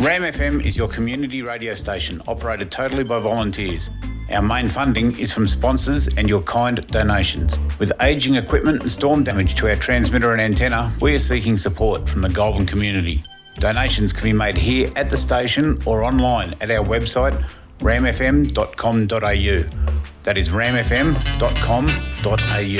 Ram FM is your community radio station, operated totally by volunteers. Our main funding is from sponsors and your kind donations. With ageing equipment and storm damage to our transmitter and antenna, we are seeking support from the Goulburn community. Donations can be made here at the station or online at our website, ramfm.com.au. That is ramfm.com.au.